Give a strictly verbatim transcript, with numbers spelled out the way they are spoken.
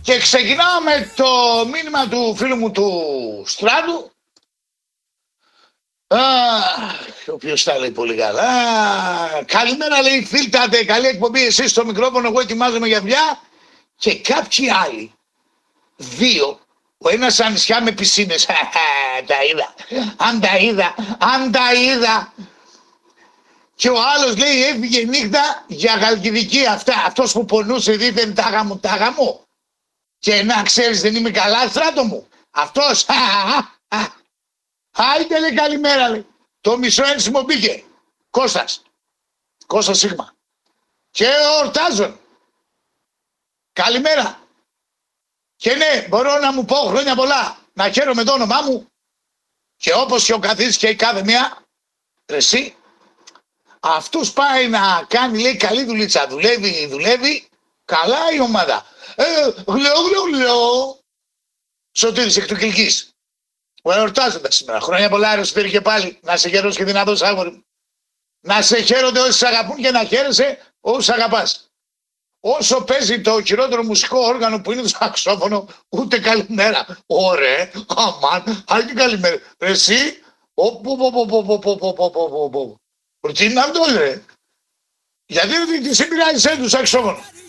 Και ξεκινάω με το μήνυμα του φίλου μου του Στράτου, α, ο οποίος τα λέει πολύ καλά. Καλημέρα, λέει, φίλτατε, καλή εκπομπή, εσείς στο μικρόφωνο, εγώ ετοιμάζομαι για δουλειά. Και κάποιοι άλλοι, δύο, ο ένας ανισιά με πισίνες, τα είδα, αν τα είδα, αν τα είδα. Και ο άλλος, λέει, έφυγε νύχτα για Χαλκιδική, αυτά, αυτός που πονούσε δίθεν τάγα μου, τάγα μου. Και να ξέρεις, δεν είμαι καλά, Στράτο μου. Αυτός, άιντε, λέει, καλημέρα, λέει. Το μισό ένσημο μπήκε. Κώστας. Κώστας Σίγμα. Και ορτάζον. Καλημέρα. Και ναι, μπορώ να μου πω χρόνια πολλά. Να χαίρομαι το όνομά μου. Και όπως και ο καθής και η κάθε μία, εσύ, αυτός πάει να κάνει, λέει, καλή δουλίτσα. Δουλεύει, δουλεύει. Καλά η ομάδα. Ε, γλυό, γλυό, γλυό. Σωτήρης εκ του Κιλκής. Ο εορτάζοντας σήμερα. Χρόνια πολλά, ρε Σπύρη, και πάλι. Να σε χαίρος και δυνατός, άγορι μου. Να σε χαίρονται όσοι σε αγαπούν και να χαίρεσαι όσους αγαπάς. Όσο παίζει το χειρότερο μουσικό όργανο που είναι το σαξόφωνο, ούτε καλημέρα. Ωραία, αμάν, άλλη καλημέρα. Εσύ, οπου, πο, πο, πο, πο, πο, πο, πο, πο, πο, πο. Τι είναι αυτό, ρε. Γιατί δεν τη συμπειράζει του σαξόφωνο.